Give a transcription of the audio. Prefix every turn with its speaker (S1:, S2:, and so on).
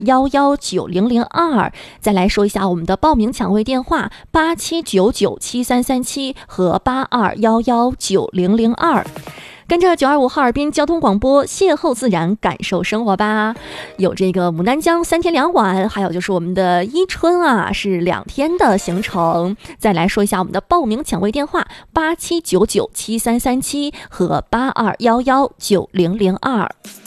S1: 82119002。再来说一下我们的报名抢位电话87997337和82119002。跟着925哈尔滨交通广播邂逅自然，感受生活吧。有这个牡丹江3天2晚，还有就是我们的伊春啊，是2天的行程。再来说一下我们的报名抢位电话87997337和82119002。